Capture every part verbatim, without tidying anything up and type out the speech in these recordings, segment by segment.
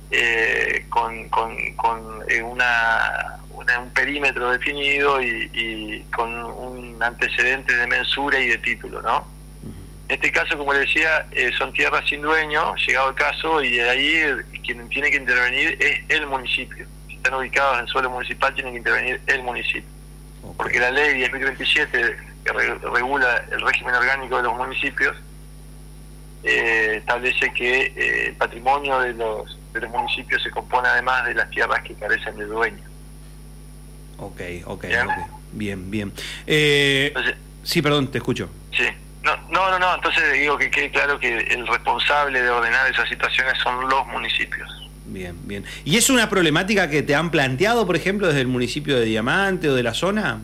eh, con, con, con eh, una, una, un perímetro definido y, y con un antecedente de mensura y de título, ¿no? En este caso, como le decía, eh, son tierras sin dueño, llegado el caso, y de ahí eh, quien tiene que intervenir es el municipio. Si están ubicados en suelo municipal, tiene que intervenir el municipio. Okay. Porque la ley diez mil veintisiete, que re regula el régimen orgánico de los municipios, eh, establece que eh, el patrimonio de los, de los municipios se compone además de las tierras que carecen de dueño. Ok, ok, ¿bien? Okay. Bien, bien. Eh, Entonces, sí, perdón, te escucho. Sí. No, no, no, no, entonces digo que quede claro que el responsable de ordenar esas situaciones son los municipios. Bien, bien. ¿Y es una problemática que te han planteado, por ejemplo, desde el municipio de Diamante o de la zona?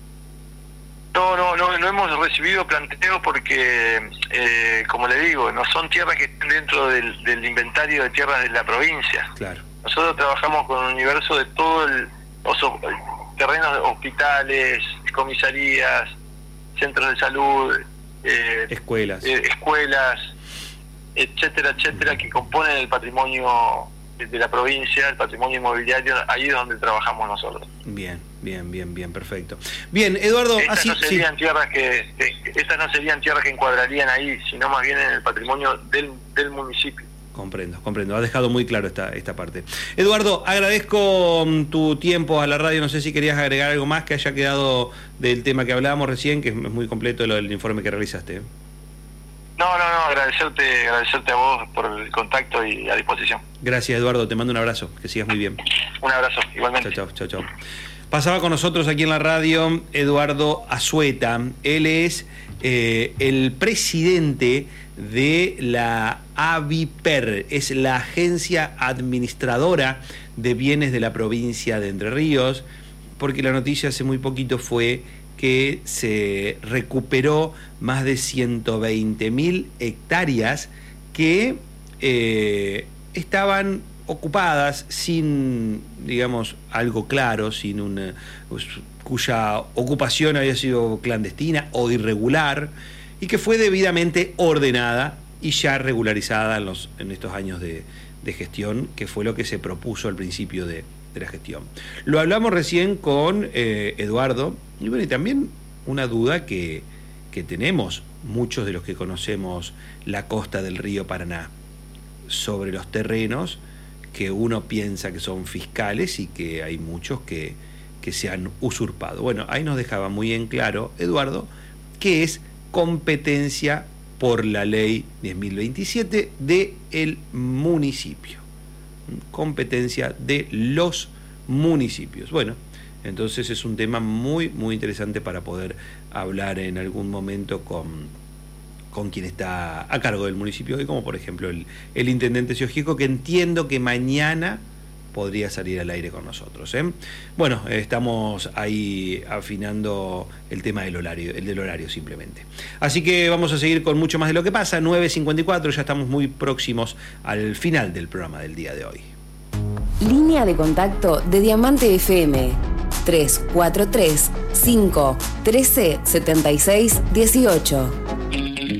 No, no, no, no hemos recibido planteos porque, eh, como le digo, no son tierras que estén dentro del, del inventario de tierras de la provincia. Claro. Nosotros trabajamos con un universo de todo el, los terrenos de hospitales, comisarías, centros de salud, Eh, escuelas, eh, escuelas, etcétera, etcétera, que componen el patrimonio de la provincia, el patrimonio inmobiliario, ahí es donde trabajamos nosotros. Bien, bien, bien, bien, perfecto. Bien, Eduardo, estas así, no serían sí. tierras que, que estas no serían tierras que encuadrarían ahí, sino más bien en el patrimonio del, del municipio. Comprendo, comprendo. Ha dejado muy claro esta, esta parte. Eduardo, agradezco tu tiempo a la radio. No sé si querías agregar algo más que haya quedado del tema que hablábamos recién, que es muy completo lo del informe que realizaste. No, no, no, agradecerte, agradecerte a vos por el contacto y a disposición. Gracias, Eduardo. Te mando un abrazo. Que sigas muy bien. Un abrazo, igualmente. Chao, chao, chao, chao. Pasaba con nosotros aquí en la radio Eduardo Azueta. Él es eh, el presidente de la AVIPER, es la Agencia Administradora de Bienes de la provincia de Entre Ríos, porque la noticia hace muy poquito fue que se recuperó más de ciento veinte mil hectáreas que eh, estaban ocupadas sin, digamos, algo claro, sin una, cuya ocupación había sido clandestina o irregular, y que fue debidamente ordenada y ya regularizada en, los, en estos años de, de gestión, que fue lo que se propuso al principio de, de la gestión. Lo hablamos recién con eh, Eduardo, y bueno, y también una duda que, que tenemos muchos de los que conocemos la costa del río Paraná, sobre los terrenos que uno piensa que son fiscales y que hay muchos que, que se han usurpado. Bueno, ahí nos dejaba muy en claro, Eduardo, que es competencia por la ley diez mil veintisiete del municipio. Competencia de los municipios. Bueno, entonces es un tema muy, muy interesante para poder hablar en algún momento con, con quien está a cargo del municipio, y como por ejemplo el, el intendente Siojico, que entiendo que mañana podría salir al aire con nosotros, ¿eh? Bueno, estamos ahí afinando el tema del horario, el del horario simplemente. Así que vamos a seguir con mucho más de lo que pasa. nueve cincuenta y cuatro, ya estamos muy próximos al final del programa del día de hoy. Línea de contacto de Diamante F M tres cuatro tres, cinco uno tres, siete seis uno ocho.